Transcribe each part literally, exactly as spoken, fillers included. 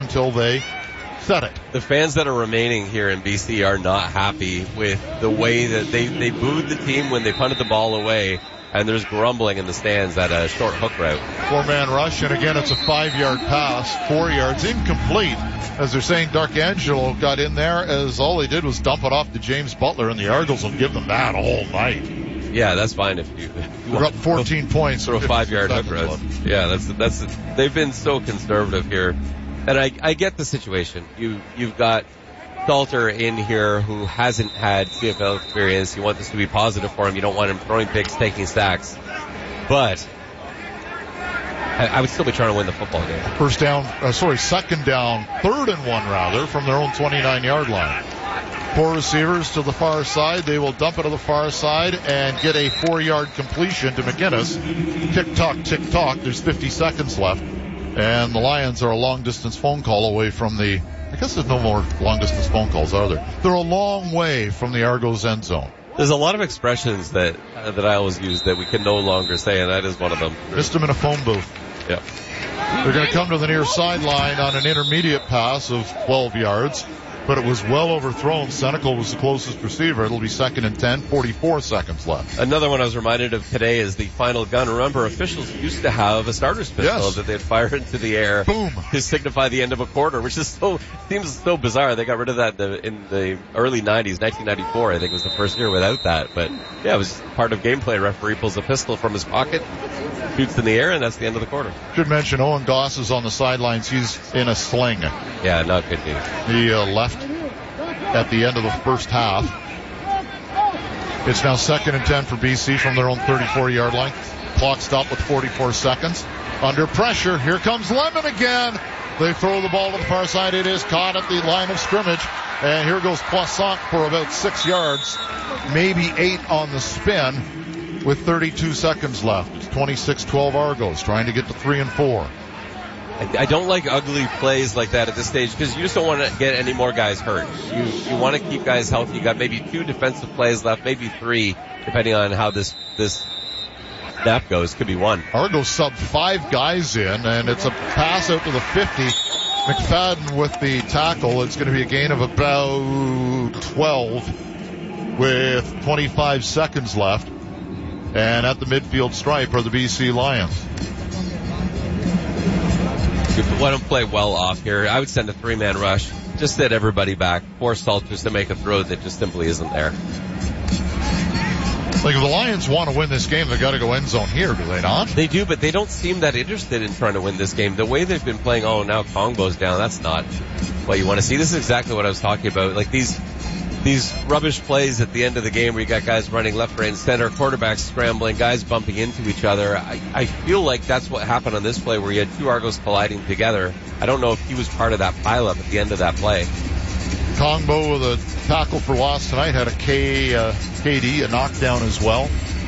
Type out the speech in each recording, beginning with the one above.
until they set it. The fans that are remaining here in B C are not happy with the way that they, they booed the team when they punted the ball away, and there's grumbling in the stands at a short hook route. Four-man rush, and again, it's a five-yard pass, four yards, incomplete. As they're saying, D'Arcangelo got in there as all he did was dump it off to James Butler, and the Argos will give them that all night. Yeah, that's fine if you, if you We're up fourteen throw, points. Throw a five-yard hook route. Yeah, that's that's. They've been so conservative here, and I I get the situation. You you've got Salter in here who hasn't had C F L experience. You want this to be positive for him. You don't want him throwing picks, taking sacks, but I, I would still be trying to win the football game. First down, uh, sorry, second down, third and one rather, from their own twenty-nine-yard line. Four receivers to the far side. They will dump it to the far side and get a four-yard completion to McInnes. Tick-tock, tick-tock. There's fifty seconds left. And the Lions are a long-distance phone call away from the... I guess there's no more long-distance phone calls, are there? They're a long way from the Argos end zone. There's a lot of expressions that uh, that I always use that we can no longer say, and that is one of them. Missed them in a phone booth. Yeah. They're going to come to the near sideline on an intermediate pass of twelve yards. But it was well overthrown. Senecal was the closest receiver. It'll be second and ten, forty-four seconds left. Another one I was reminded of today is the final gun. Remember, officials used to have a starter's pistol yes. that they'd fire into the air. Boom. To signify the end of a quarter, which is so, seems so bizarre. They got rid of that in the, in the early nineties, nineteen ninety-four, I think was the first year without that. But yeah, it was part of gameplay. Referee pulls a pistol from his pocket, shoots in the air, and that's the end of the quarter. Should mention Owen Goss is on the sidelines. He's in a sling. Yeah, not good news. He uh, left at the end of the first half. It's now second and ten for B C from their own thirty-four-yard line. Clock stopped with forty-four seconds. Under pressure, here comes Lemon again. They throw the ball to the far side. It is caught at the line of scrimmage. And here goes Poisson for about six yards, maybe eight on the spin with thirty-two seconds left. It's twenty-six twelve Argos trying to get to three and four. I don't like ugly plays like that at this stage because you just don't want to get any more guys hurt. You you want to keep guys healthy. You got maybe two defensive plays left, maybe three, depending on how this this snap goes. Could be one. Argos sub five guys in, and it's a pass out to the fifty. McFadden with the tackle. It's going to be a gain of about twelve with twenty-five seconds left. And at the midfield stripe are the B C Lions. Let them play well off here. I would send a three-man rush. Just set everybody back. Force Salters to make a throw that just simply isn't there. Like, if the Lions want to win this game, they've got to go end zone here, do they not? They do, but they don't seem that interested in trying to win this game. The way they've been playing, oh, now Kongbo's down, that's not what you want to see. This is exactly what I was talking about. Like, these these rubbish plays at the end of the game where you got guys running left, right, and center, quarterbacks scrambling, guys bumping into each other. I, I feel like that's what happened on this play where you had two Argos colliding together. I don't know if he was part of that pileup at the end of that play. Kongbo with a tackle for loss tonight, had a K, uh, K D, a knockdown as well.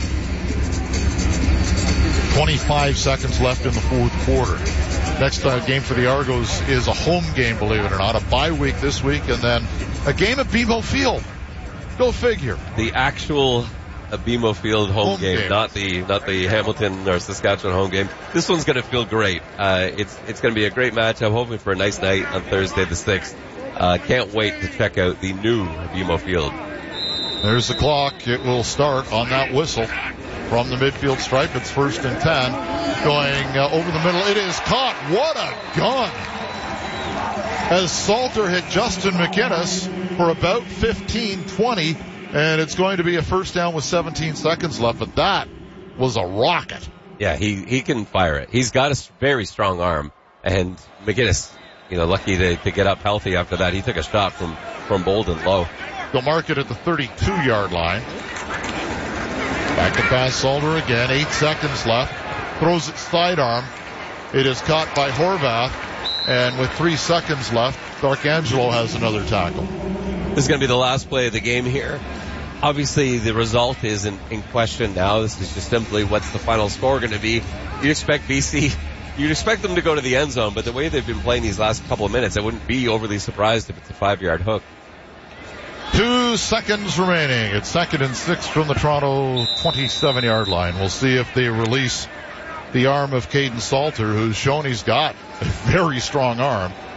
twenty-five seconds left in the fourth quarter. Next uh, game for the Argos is a home game, believe it or not. A bye week this week, and then a game at B M O Field. Go figure. The actual uh, B M O Field home, home game, game, not the not the Hamilton or Saskatchewan home game. This one's going to feel great. Uh, it's it's going to be a great match. I'm hoping for a nice night on Thursday the sixth. Uh, can't wait to check out the new B M O Field. There's the clock. It will start on that whistle from the midfield stripe. It's first and ten. Going uh, over the middle. It is caught. What a gun! As Salter hit Justin McInnes for about fifteen twenty, and it's going to be a first down with seventeen seconds left, but that was a rocket. Yeah, he, he can fire it. He's got a very strong arm, and McInnes, you know, lucky to, to get up healthy after that. He took a shot from, from Bolden low. They'll mark it at the thirty-two-yard line. Back to pass Salter again. Eight seconds left. Throws it sidearm. It is caught by Horvath. And with three seconds left, D'Arcangelo has another tackle. This is going to be the last play of the game here. Obviously, the result isn't in question now. This is just simply what's the final score going to be. You'd expect B C, you'd expect them to go to the end zone, but the way they've been playing these last couple of minutes, I wouldn't be overly surprised if it's a five-yard hook. Two seconds remaining. It's second and six from the Toronto twenty-seven-yard line. We'll see if they release the arm of Caden Salter, who's shown he's got a very strong arm.